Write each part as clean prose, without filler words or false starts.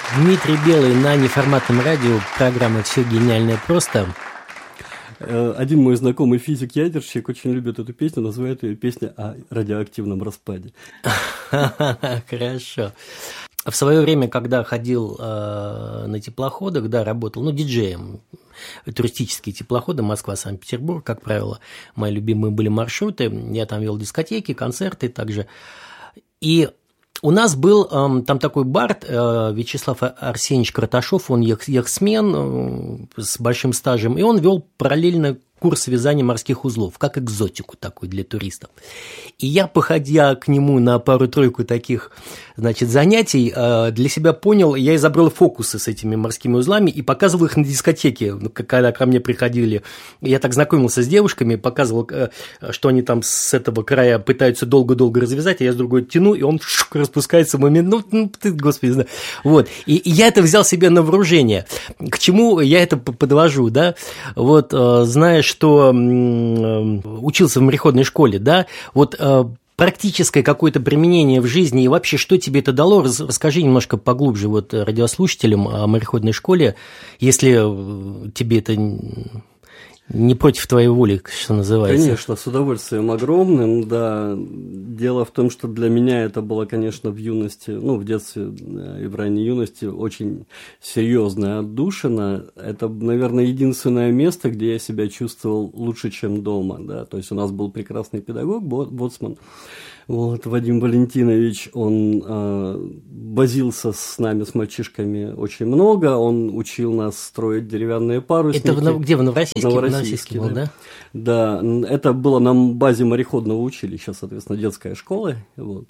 Дмитрий Белый на неформатном радио, программа «Все гениальное просто». Один мой знакомый физик-ядерщик очень любит эту песню, называет ее «Песня о радиоактивном распаде». Хорошо. В свое время, когда ходил на теплоходах, да, работал, диджеем, туристические теплоходы, Москва, Санкт-Петербург, как правило, мои любимые были маршруты, я там вел дискотеки, концерты также, и у нас был там такой бард Вячеслав Арсеньевич Карташов, он яхтсмен с большим стажем, и он вел параллельно курс вязания морских узлов, как экзотику такой для туристов. И я, походя к нему на пару-тройку таких, занятий, для себя понял, я изобрел фокусы с этими морскими узлами и показывал их на дискотеке, когда ко мне приходили. Я так знакомился с девушками, показывал, что они там с этого края пытаются долго-долго развязать, а я с другой тяну, и он распускается в момент, ты, господи, знаю. Вот. И я это взял себе на вооружение. К чему я это подвожу, да? Вот, знаешь, что учился в мореходной школе, да, вот практическое какое-то применение в жизни и вообще, что тебе это дало, расскажи немножко поглубже вот радиослушателям о мореходной школе, если тебе это не против твоей воли, что называется. Конечно, с удовольствием огромным, да. Дело в том, что для меня это было, конечно, в юности, в детстве и в ранней юности очень серьезная отдушина. Это, наверное, единственное место, где я себя чувствовал лучше, чем дома, да. То есть у нас был прекрасный педагог, боцман. Вот, Вадим Валентинович, он возился с нами, с мальчишками, очень много. Он учил нас строить деревянные парусники. Это где, в Новороссийске был, да? Да, это было на базе мореходного училища, соответственно, детская школа. Вот.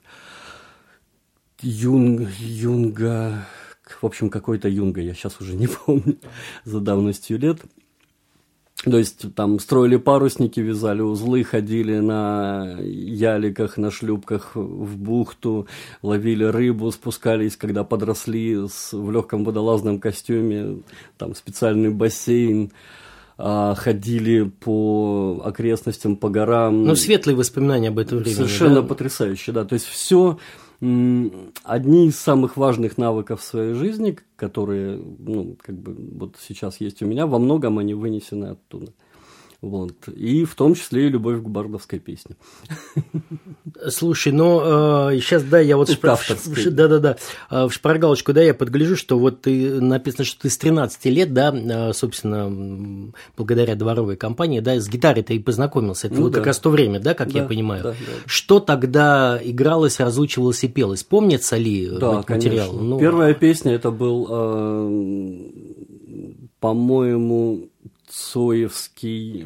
Юнга, в общем, какой-то Юнга, я сейчас уже не помню, за давностью лет. То есть там строили парусники, вязали узлы, ходили на яликах, на шлюпках в бухту, ловили рыбу, спускались, когда подросли в легком водолазном костюме, там специальный бассейн, ходили по окрестностям, по горам. Светлые воспоминания об этом времени. Совершенно потрясающе, да. То есть все одни из самых важных навыков в своей жизни, которые, вот сейчас есть у меня, во многом они вынесены оттуда. Вот. И в том числе и любовь к бардовской песне. Слушай, сейчас, да, я вот в шпаргалочку, да, я подгляжу, что вот написано, что ты с 13 лет, да, собственно, благодаря дворовой компании, да, с гитарой ты и познакомился. Это как раз то время, да, как я понимаю. Да. Что тогда игралось, разучивалось и пелось? Помнится ли материал? Конечно. Первая песня это был, по-моему, Цоевский.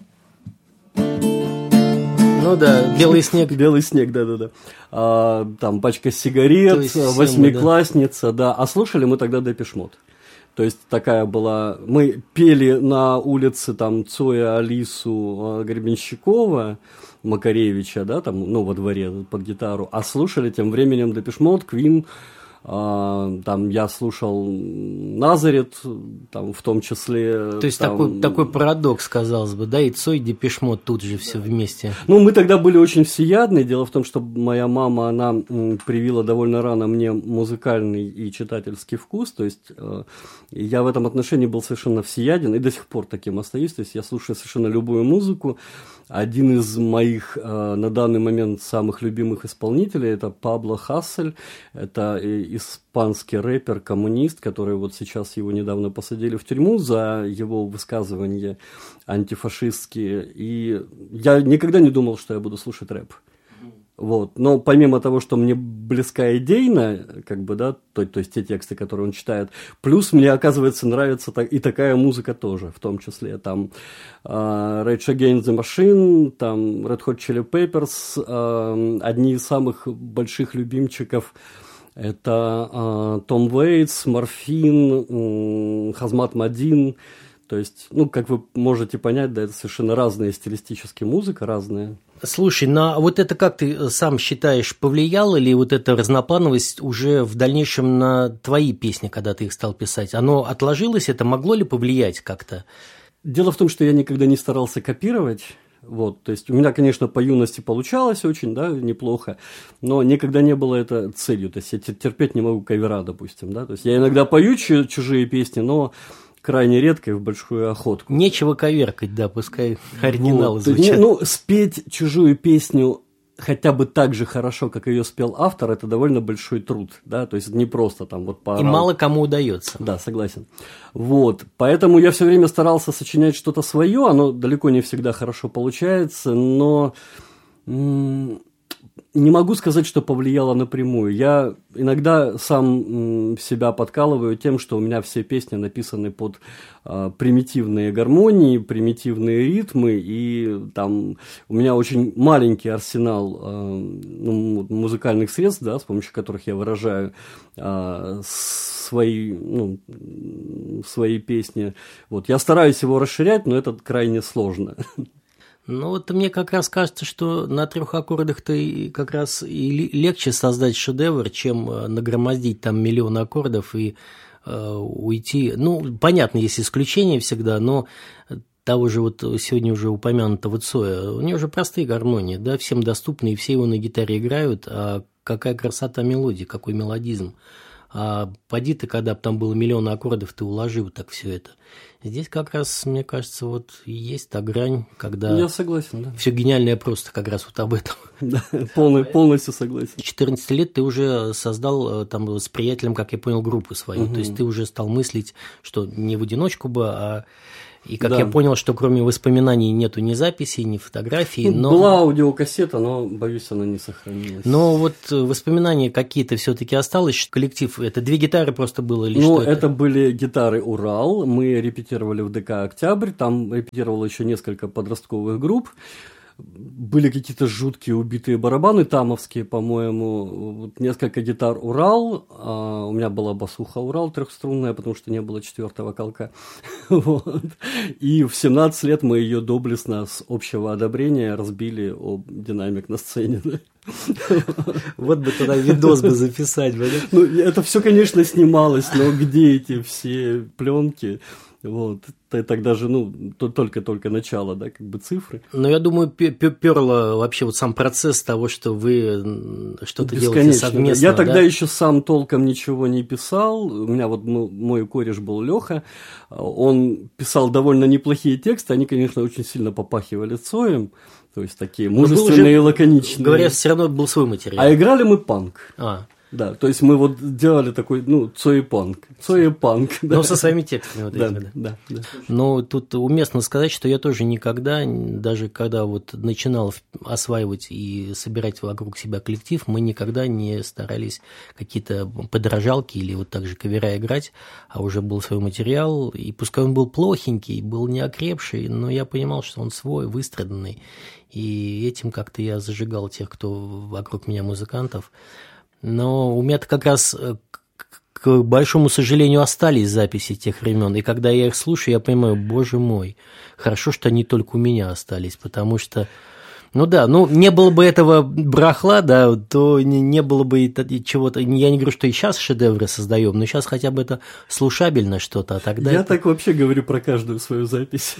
«Белый снег». «Белый снег», да. Там «Пачка сигарет», «Восьмиклассница», да. А слушали мы тогда Депеш Мод. То есть такая была... Мы пели на улице там Цоя, Алису, Гребенщикова, Макаревича, да, там, во дворе под гитару. А слушали тем временем Депеш Мод, Квин. Там я слушал Назарет, там в том числе. То есть такой парадокс, казалось бы, да, и Цой, Депеш Мод тут же все вместе. Мы тогда были очень всеядны. Дело в том, что моя мама, она привила довольно рано мне музыкальный и читательский вкус. То есть я в этом отношении был совершенно всеяден и до сих пор таким остаюсь. То есть я слушаю совершенно любую музыку. Один из моих на данный момент самых любимых исполнителей – это Пабло Хассель. Это испанский рэпер, коммунист, который вот сейчас его недавно посадили в тюрьму за его высказывания антифашистские. И я никогда не думал, что я буду слушать рэп. Вот. Но помимо того, что мне близка идейно, то есть те тексты, которые он читает, плюс мне, оказывается, нравится и такая музыка тоже, в том числе там Rage Against the Machine, там Red Hot Chili Peppers, одни из самых больших любимчиков это Том Вейтс, Морфин, Хазмат Мадин. То есть, как вы можете понять, да, это совершенно разные стилистические музыка, разные. Слушай, вот это, как ты сам считаешь, повлияло ли вот эта разноплановость уже в дальнейшем на твои песни, когда ты их стал писать? Оно отложилось, это могло ли повлиять как-то? Дело в том, что я никогда не старался копировать Вот, то есть у меня, конечно, по юности получалось очень, да, неплохо, но никогда не было это целью. То есть я терпеть не могу кавера, допустим, да. То есть я иногда пою чужие песни, но крайне редко и в большую охотку. Нечего коверкать, да, пускай оригиналы звучат. Ну, спеть чужую песню хотя бы так же хорошо, как ее спел автор, это довольно большой труд, да, то есть не просто там вот поорал. И мало кому удается. Да, согласен. Вот, поэтому я все время старался сочинять что-то свое, оно далеко не всегда хорошо получается, но не могу сказать, что повлияло напрямую. Я иногда сам себя подкалываю тем, что у меня все песни написаны под примитивные гармонии, примитивные ритмы, и там у меня очень маленький арсенал музыкальных средств, да, с помощью которых я выражаю свои песни. Вот. Я стараюсь его расширять, но это крайне сложно. Ну, вот мне как раз кажется, что на 3 аккордах-то и как раз и легче создать шедевр, чем нагромоздить там миллион аккордов и уйти. Ну, понятно, есть исключения всегда, но того же вот сегодня уже упомянутого Цоя, у него же простые гармонии, да, всем доступны, и все его на гитаре играют, а какая красота мелодии, какой мелодизм. А поди ты, когда бы там было миллион аккордов, ты уложил так все это. Здесь как раз, мне кажется, вот есть та грань, когда... Я согласен, да. Все гениальное просто как раз вот об этом. Да, полностью согласен. 14 лет ты уже создал там с приятелем, как я понял, группу свою. То есть ты уже стал мыслить, что не в одиночку бы, а... И как я понял, что кроме воспоминаний нету ни записей, ни фотографий. Но... Была аудиокассета, но, боюсь, она не сохранилась. Но вот воспоминания какие-то все-таки осталось. Коллектив, это 2 гитары просто было или что? Это были гитары «Урал». Мы репетировали в ДК «Октябрь». Там репетировало еще несколько подростковых групп. Были какие-то жуткие убитые барабаны тамовские, по-моему, вот несколько гитар «Урал», у меня была басуха «Урал» трехструнная, потому что не было 4-го колка, вот. И в 17 лет мы ее доблестно с общего одобрения разбили об динамик на сцене. Вот бы тогда видос бы записать. Ну, это все, конечно, снималось, но где эти все пленки? Вот, тогда же, только начало, да, как бы цифры. Но я думаю, перло вообще вот сам процесс того, что вы что-то делаете совместно. Я тогда еще сам толком ничего не писал. У меня вот мой кореш был Леха, он писал довольно неплохие тексты, они, конечно, очень сильно попахивали Цоем, то есть такие мужественные и лаконичные. Говорят, все равно был свой материал. А играли мы панк. Да, то есть мы вот делали такой, Цой-панк. Да. Но со своими текстами вот этими, да. Но тут уместно сказать, что я тоже никогда, даже когда вот начинал осваивать и собирать вокруг себя коллектив, мы никогда не старались какие-то подражалки или вот так же кавера играть, а уже был свой материал, и пускай он был плохенький, был неокрепший, но я понимал, что он свой, выстраданный, и этим как-то я зажигал тех, кто вокруг меня музыкантов. Но у меня-то как раз, к большому сожалению, остались записи тех времен. И когда я их слушаю, я понимаю, боже мой, хорошо, что они только у меня остались, потому что, не было бы этого барахла, да, то не было бы чего-то. Я не говорю, что и сейчас шедевры создаем, но сейчас хотя бы это слушабельно что-то, а тогда... Я так вообще говорю про каждую свою запись.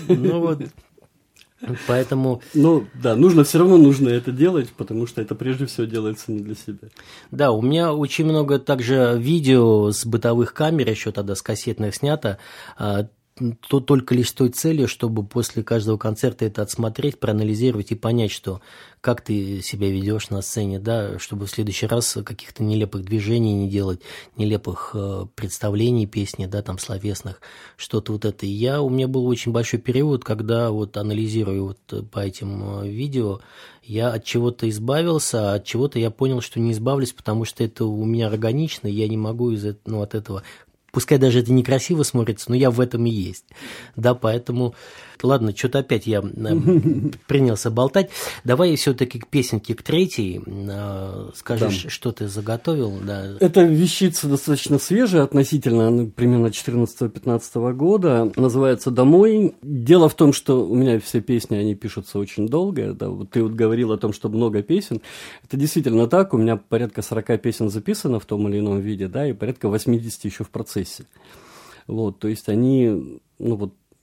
Поэтому... нужно это делать, потому что это прежде всего делается не для себя. Да, у меня очень много также видео с бытовых камер, еще тогда с кассетных снято, то только лишь с той целью, чтобы после каждого концерта это отсмотреть, проанализировать и понять, что как ты себя ведешь на сцене, да, чтобы в следующий раз каких-то нелепых движений не делать, нелепых представлений песни, да, там словесных, что-то вот это. У меня был очень большой период, когда вот анализируя вот по этим видео, я от чего-то избавился, а от чего-то я понял, что не избавлюсь, потому что это у меня органично, я не могу от этого. Пускай даже это некрасиво смотрится, но я в этом и есть. Да, поэтому... Ладно, что-то опять я принялся болтать. Давай все-таки к песенке, к 3-й. Скажешь, что ты заготовил? Да. Эта вещица достаточно свежая относительно, она примерно 14-15 года. Называется «Домой». Дело в том, что у меня все песни, они пишутся очень долго. Да, вот ты вот говорил о том, что много песен. Это действительно так. У меня порядка 40 песен записано в том или ином виде, да, и порядка 80 еще в процессе. Вот, то есть они,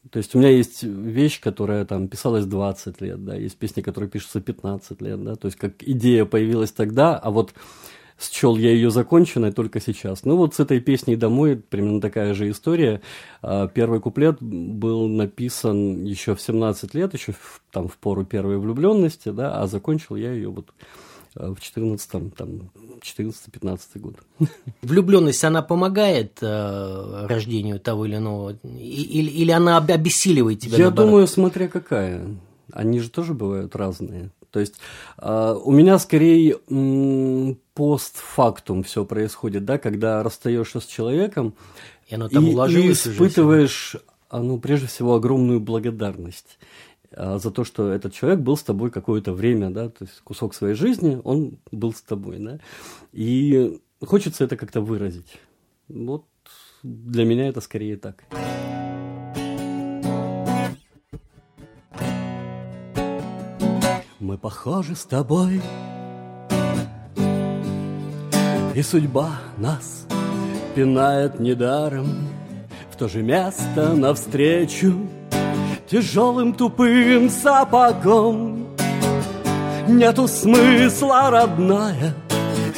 То есть у меня есть вещь, которая там писалась 20 лет, да, есть песни, которые пишутся 15 лет, да, то есть как идея появилась тогда, а вот счел я ее законченной только сейчас. Ну вот с этой песней «Домой» примерно такая же история. Первый куплет был написан еще в 17 лет, еще там в пору первой влюбленности, да, а закончил я ее вот в 14-15 год. Влюбленность, она помогает рождению того или иного, или она обессиливает тебя? Я думаю, смотря какая. Они же тоже бывают разные. То есть у меня скорее постфактум все происходит, да, когда расстаешься с человеком и испытываешь, прежде всего, огромную благодарность за то, что этот человек был с тобой какое-то время, да, то есть кусок своей жизни, он был с тобой, да, и хочется это как-то выразить. Вот для меня это скорее так. Мы похожи с тобой, и судьба нас пинает недаром в то же место навстречу тяжелым тупым сапогом. Нету смысла, родная,